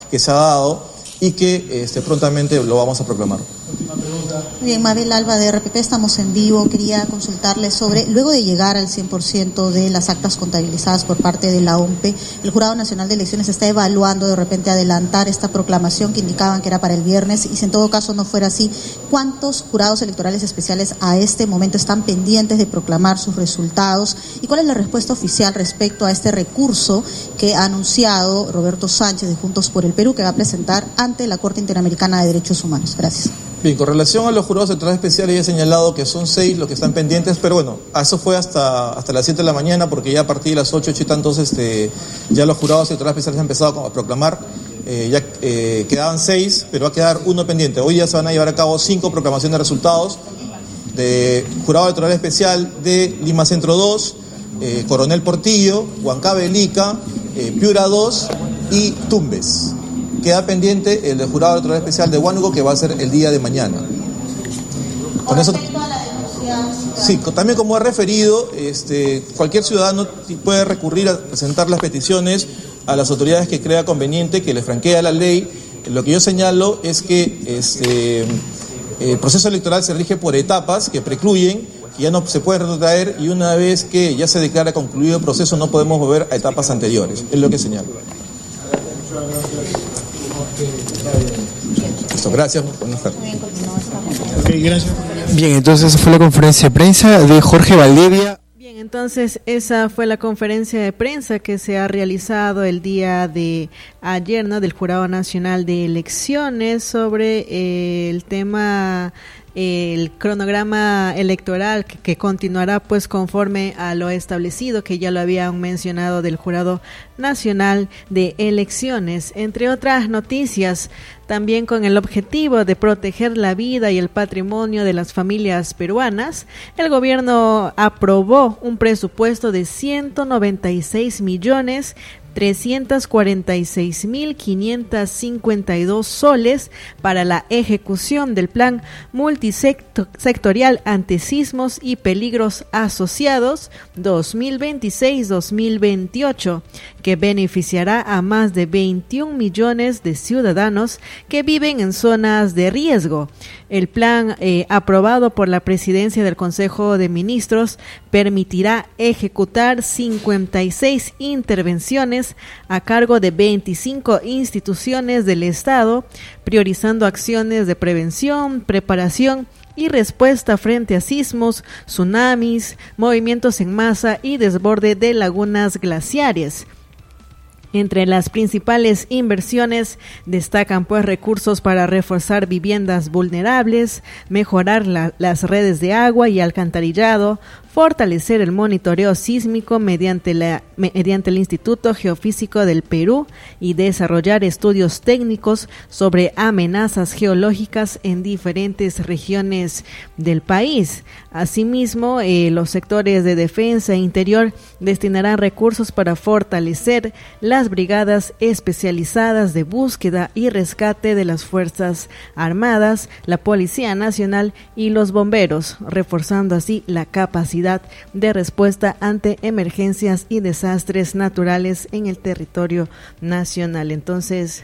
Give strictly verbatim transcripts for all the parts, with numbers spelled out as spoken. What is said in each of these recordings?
que se ha dado y que este, prontamente lo vamos a proclamar. Muy bien, Mabel Alba de R P P, estamos en vivo. Quería consultarle sobre, luego de llegar al cien por ciento de las actas contabilizadas por parte de la O M P E, el Jurado Nacional de Elecciones está evaluando de repente adelantar esta proclamación que indicaban que era para el viernes, y si en todo caso no fuera así, ¿cuántos jurados electorales especiales a este momento están pendientes de proclamar sus resultados? ¿Y cuál es la respuesta oficial respecto a este recurso que ha anunciado Roberto Sánchez de Juntos por el Perú, que va a presentar ante la Corte Interamericana de Derechos Humanos? Gracias. Bien, con relación a los jurados electorales especiales, ya he señalado que son seis los que están pendientes, pero bueno, eso fue hasta, hasta las siete de la mañana, porque ya a partir de las ocho, ocho y tantos, este, ya los jurados electorales especiales han empezado a proclamar. Eh, ya eh, quedaban seis, pero va a quedar uno pendiente. Hoy ya se van a llevar a cabo cinco proclamaciones de resultados de jurado electoral especial de Lima Centro dos, eh, Coronel Portillo, Huancavelica, eh, Piura dos y Tumbes. Queda pendiente el jurado electoral especial de Huánuco, que va a ser el día de mañana. Con eso, sí, también como he referido, este, cualquier ciudadano puede recurrir a presentar las peticiones a las autoridades que crea conveniente, que le franquea la ley. Lo que yo señalo es que este, el proceso electoral se rige por etapas que precluyen, que ya no se puede retrotraer, y una vez que ya se declara concluido el proceso no podemos volver a etapas anteriores. Es lo que señalo. Listo, gracias. Buenas tardes. Okay, gracias. Bien, entonces esa fue la conferencia de prensa de Jorge Valdivia. Bien, entonces esa fue la conferencia de prensa que se ha realizado el día de ayer, ¿no?, del Jurado Nacional de Elecciones sobre eh, el tema, eh, el cronograma electoral que, que continuará pues conforme a lo establecido, que ya lo habían mencionado, del Jurado Nacional de Elecciones. Entre otras noticias, también con el objetivo de proteger la vida y el patrimonio de las familias peruanas, el gobierno aprobó un presupuesto de ciento noventa y seis millones trescientos cuarenta y seis mil quinientos cincuenta y dos soles para la ejecución del plan multisectorial ante sismos y peligros asociados dos mil veintiséis a dos mil veintiocho, que beneficiará a más de veintiún millones de ciudadanos que viven en zonas de riesgo. El plan eh, aprobado por la Presidencia del Consejo de Ministros permitirá ejecutar cincuenta y seis intervenciones a cargo de veinticinco instituciones del Estado, priorizando acciones de prevención, preparación y respuesta frente a sismos, tsunamis, movimientos en masa y desborde de lagunas glaciares. Entre las principales inversiones destacan pues recursos para reforzar viviendas vulnerables, mejorar la, las redes de agua y alcantarillado, fortalecer el monitoreo sísmico mediante, la, mediante el Instituto Geofísico del Perú y desarrollar estudios técnicos sobre amenazas geológicas en diferentes regiones del país. Asimismo, eh, los sectores de defensa e interior destinarán recursos para fortalecer las brigadas especializadas de búsqueda y rescate de las Fuerzas Armadas, la Policía Nacional y los bomberos, reforzando así la capacidad de respuesta ante emergencias y desastres naturales en el territorio nacional. Entonces,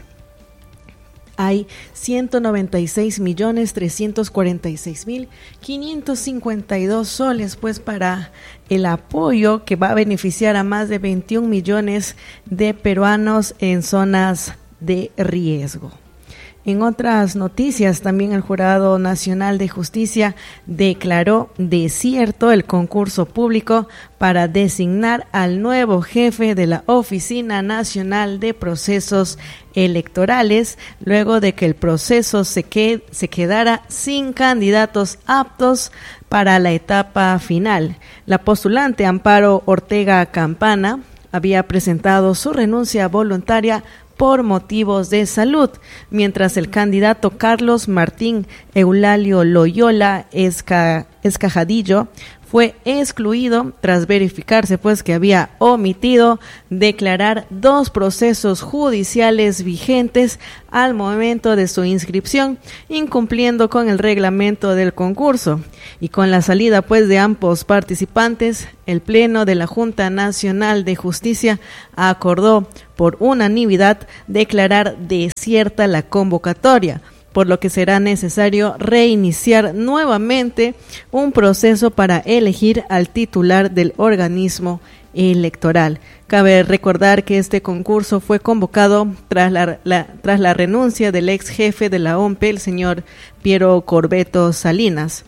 hay ciento noventa y seis millones trescientos cuarenta y seis mil quinientos cincuenta y dos soles pues para el apoyo que va a beneficiar a más de veintiún millones de peruanos en zonas de riesgo. En otras noticias, también el Jurado Nacional de Justicia declaró desierto el concurso público para designar al nuevo jefe de la Oficina Nacional de Procesos Electorales, luego de que el proceso se, qued- se quedara sin candidatos aptos para la etapa final. La postulante Amparo Ortega Campana había presentado su renuncia voluntaria por motivos de salud, mientras el candidato Carlos Martín Eulalio Loyola Esca, Escajadillo fue excluido tras verificarse pues que había omitido declarar dos procesos judiciales vigentes al momento de su inscripción, incumpliendo con el reglamento del concurso. Y con la salida pues de ambos participantes, el Pleno de la Junta Nacional de Justicia acordó por unanimidad declarar desierta la convocatoria, por lo que será necesario reiniciar nuevamente un proceso para elegir al titular del organismo electoral. Cabe recordar que este concurso fue convocado tras la, la, tras la renuncia del ex jefe de la O M P, el señor Piero Corbeto Salinas.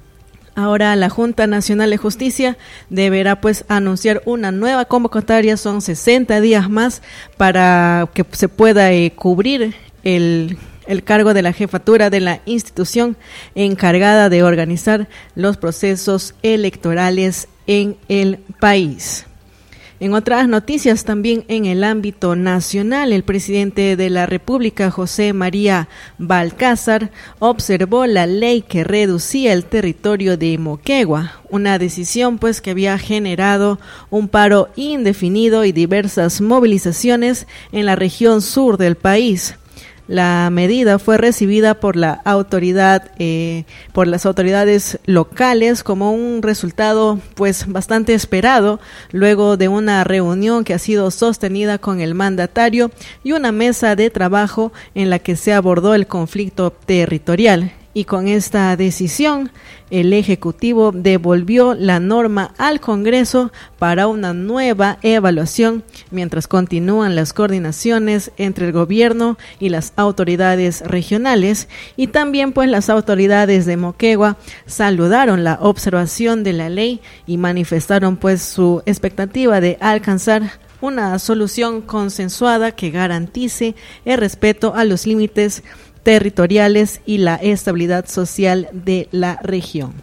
Ahora la Junta Nacional de Justicia deberá pues anunciar una nueva convocatoria, son sesenta días más para que se pueda eh, cubrir el el cargo de la jefatura de la institución encargada de organizar los procesos electorales en el país. En otras noticias, también en el ámbito nacional, el presidente de la República, José María Balcázar, observó la ley que reducía el territorio de Moquegua, una decisión pues que había generado un paro indefinido y diversas movilizaciones en la región sur del país. La medida fue recibida por la autoridad, eh, por las autoridades locales como un resultado pues bastante esperado luego de una reunión que ha sido sostenida con el mandatario y una mesa de trabajo en la que se abordó el conflicto territorial. Y con esta decisión, el Ejecutivo devolvió la norma al Congreso para una nueva evaluación, mientras continúan las coordinaciones entre el gobierno y las autoridades regionales. Y también pues las autoridades de Moquegua saludaron la observación de la ley y manifestaron pues su expectativa de alcanzar una solución consensuada que garantice el respeto a los límites territoriales y la estabilidad social de la región.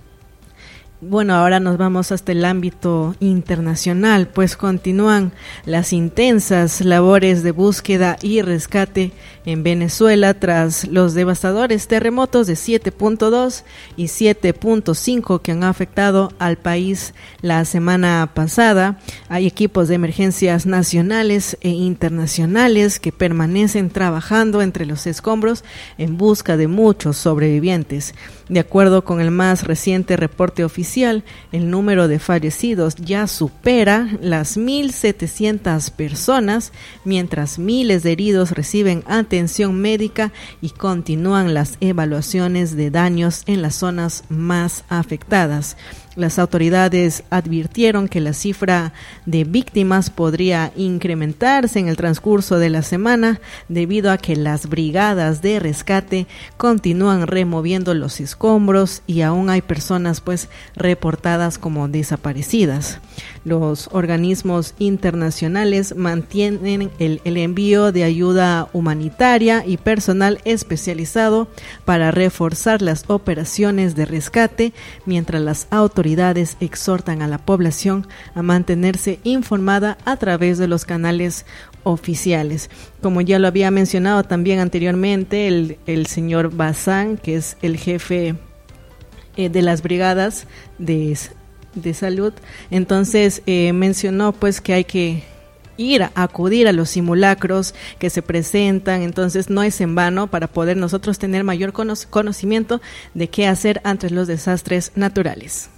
Bueno, ahora nos vamos hasta el ámbito internacional, pues continúan las intensas labores de búsqueda y rescate en Venezuela tras los devastadores terremotos de siete punto dos y siete punto cinco que han afectado al país la semana pasada. Hay equipos de emergencias nacionales e internacionales que permanecen trabajando entre los escombros en busca de muchos sobrevivientes. De acuerdo con el más reciente reporte oficial, el número de fallecidos ya supera las mil setecientas personas, mientras miles de heridos reciben atención médica y continúan las evaluaciones de daños en las zonas más afectadas. Las autoridades advirtieron que la cifra de víctimas podría incrementarse en el transcurso de la semana debido a que las brigadas de rescate continúan removiendo los escombros y aún hay personas pues reportadas como desaparecidas. Los organismos internacionales mantienen el, el envío de ayuda humanitaria y personal especializado para reforzar las operaciones de rescate, mientras las autoridades exhortan a la población a mantenerse informada a través de los canales oficiales. Como ya lo había mencionado también anteriormente, el, el señor Bazán, que es el jefe eh, de las brigadas de de salud, entonces eh, mencionó pues que hay que ir a acudir a los simulacros que se presentan, entonces no es en vano para poder nosotros tener mayor cono- conocimiento de qué hacer ante los desastres naturales.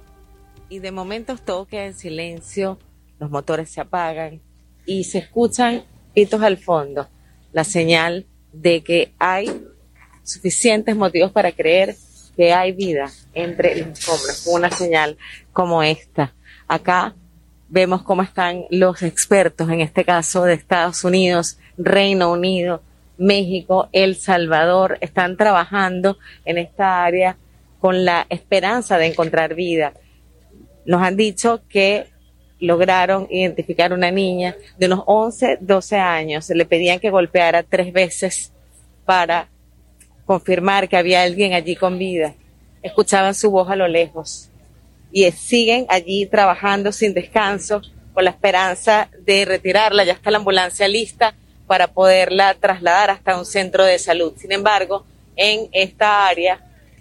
Y de momentos todo queda en silencio, los motores se apagan y se escuchan pitos al fondo, la señal de que hay suficientes motivos para creer que hay vida entre los escombros, una señal como esta. Acá vemos cómo están los expertos, en este caso de Estados Unidos, Reino Unido, México, El Salvador, están trabajando en esta área con la esperanza de encontrar vida. Nos han dicho que lograron identificar una niña de unos once, doce años, le pedían que golpeara tres veces para confirmar que había alguien allí con vida. Escuchaban su voz a lo lejos y siguen allí trabajando sin descanso con la esperanza de retirarla. Ya está la ambulancia lista para poderla trasladar hasta un centro de salud. Sin embargo, en esta área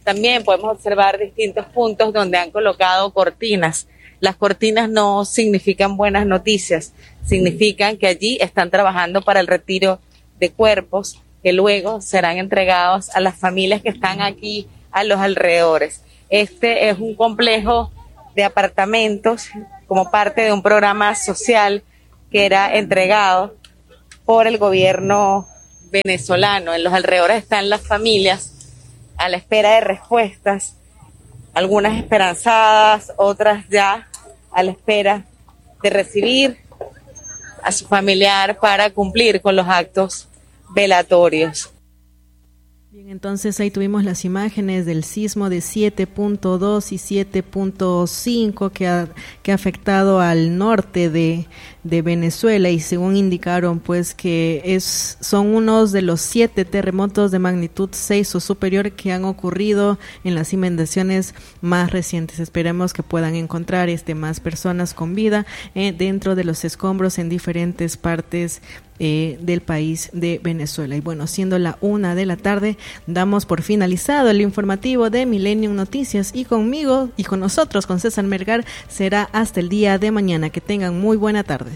También podemos observar distintos puntos donde han colocado cortinas. Las cortinas no significan buenas noticias, significan que allí están trabajando para el retiro de cuerpos que luego serán entregados a las familias que están aquí a los alrededores. Este es un complejo de apartamentos como parte de un programa social que era entregado por el gobierno venezolano. En los alrededores están las familias a la espera de respuestas, algunas esperanzadas, otras ya a la espera de recibir a su familiar para cumplir con los actos velatorios. Bien, entonces ahí tuvimos las imágenes del sismo de siete punto dos y siete punto cinco que ha, que ha afectado al norte de, de Venezuela, y según indicaron pues que es son unos de los siete terremotos de magnitud seis o superior que han ocurrido en las inundaciones más recientes. Esperemos que puedan encontrar este más personas con vida eh, dentro de los escombros en diferentes partes Eh, del país de Venezuela. Y bueno, siendo la una de la tarde, damos por finalizado el informativo de Millennium Noticias, y conmigo y con nosotros, con César Melgar, será hasta el día de mañana. Que tengan muy buena tarde.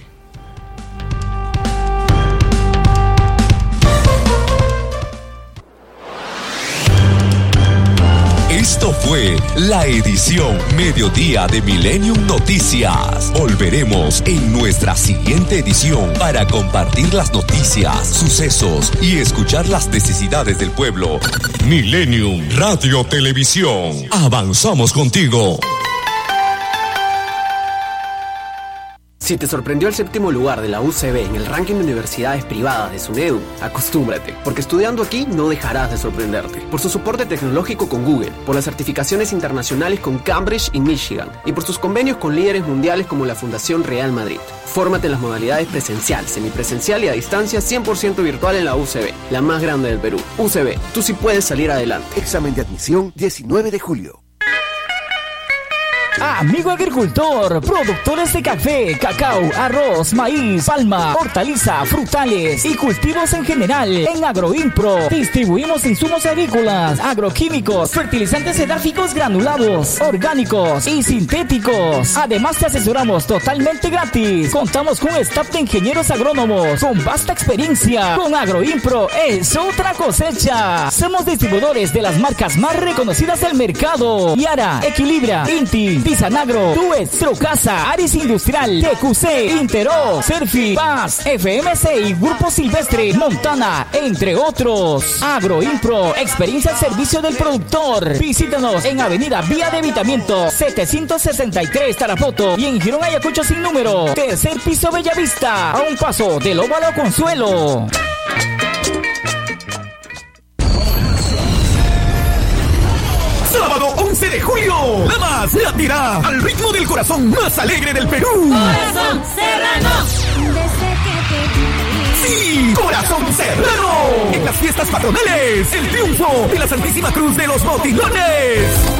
Esto fue la edición Mediodía de Millennium Noticias. Volveremos en nuestra siguiente edición para compartir las noticias, sucesos y escuchar las necesidades del pueblo. Millennium Radio Televisión. Avanzamos contigo. Si te sorprendió el séptimo lugar de la U C B en el ranking de universidades privadas de SUNEDU, acostúmbrate, porque estudiando aquí no dejarás de sorprenderte. Por su soporte tecnológico con Google, por las certificaciones internacionales con Cambridge y Michigan, y por sus convenios con líderes mundiales como la Fundación Real Madrid. Fórmate en las modalidades presencial, semipresencial y a distancia cien por ciento virtual en la U C B, la más grande del Perú. U C B, tú sí puedes salir adelante. Examen de admisión diecinueve de julio. Amigo agricultor, productores de café, cacao, arroz, maíz, palma, hortaliza, frutales y cultivos en general. En Agroimpro distribuimos insumos agrícolas, agroquímicos, fertilizantes edáficos granulados, orgánicos y sintéticos. Además te asesoramos totalmente gratis. Contamos con un staff de ingenieros agrónomos con vasta experiencia. Con Agroimpro es otra cosecha. Somos distribuidores de las marcas más reconocidas del mercado: Yara, Equilibra, Inti, Tisanagro, Tues, Trocasa, Aris Industrial, T Q C, Intero, Serfi, Paz, F M C y Grupo Silvestre, Montana, entre otros. Agroimpro, experiencia al servicio del productor. Visítanos en Avenida Vía de Evitamiento setecientos sesenta y tres Tarapoto y en Girón Ayacucho sin número, tercer piso Bellavista, a un paso del Óvalo Consuelo. Sábado once de julio, la más latirá al ritmo del corazón más alegre del Perú. Corazón Serrano. Desde que te vi. Sí, Corazón Serrano. En las fiestas patronales, el triunfo de la Santísima Cruz de los Botilones.